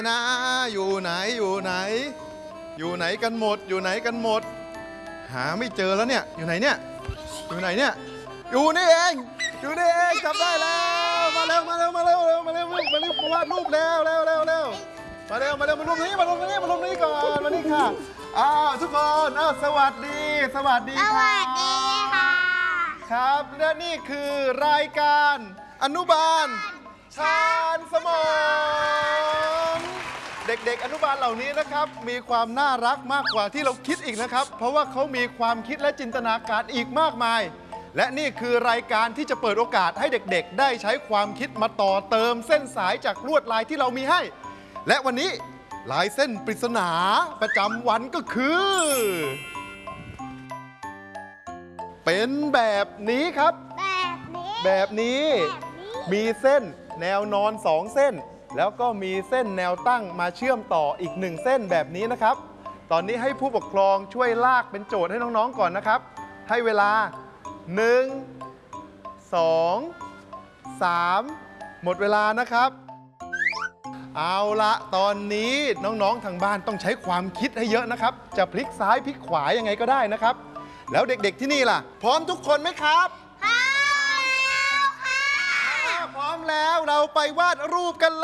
นะอยู่ไหนอยู่ไหนอยู่ไหนกันหมดอยู่ไหนกันหมดหาไม่เจอแล้วเนี่ยอยู่ไหนเนี่ยอยู่ไหนเนี่ยอยู่นี่เองอยู่นี่เองจับได้แล้วมาเร็วมาเร็วมาเร็วมาเร็วมาเร็วมาเร็วมาวาดรูปเร็วเร็วเร็วเร็วมาเร็วมาเร็วมารูปนี้มารูปนี้มารูปนี้ก่อนมานี่ค่ะอ้าวทุกคนอ้าวสวัสดีสวัสดีค่ะครับและนี่คือรายการอนุบาลชาญสมองเด็กๆอนุบาลเหล่านี้นะครับมีความน่ารักมากกว่าที่เราคิดอีกนะครับเพราะว่าเขามีความคิดและจินตนาการอีกมากมายและนี่คือรายการที่จะเปิดโอกาสให้เด็กๆได้ใช้ความคิดมาต่อเติมเส้นสายจากลวดลายที่เรามีให้และวันนี้ลายเส้นปริศนาประจำวันก็คือเป็นแบบนี้ครับแบบนี้มีเส้นแนวนอน2เส้นแล้วก็มีเส้นแนวตั้งมาเชื่อมต่ออีก1เส้นแบบนี้นะครับตอนนี้ให้ผู้ปกครองช่วยลากเป็นโจทย์ให้น้องๆก่อนนะครับให้เวลา1 2 3หมดเวลานะครับเอาละตอนนี้น้องๆทางบ้านต้องใช้ความคิดให้เยอะนะครับจะพลิกซ้ายพลิกขวายังไงก็ได้นะครับแล้วเด็กๆที่นี่ล่ะพร้อมทุกคนไหมครับพร้อมแล้วค่ะพร้อมแล้วเราไปวาดรูปกันเลย